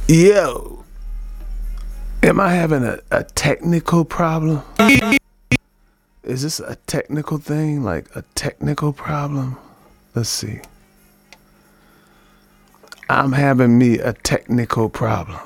Yo, am I having a technical problem? Is this a technical thing? Like a technical problem? Let's see. I'm having me a technical problem.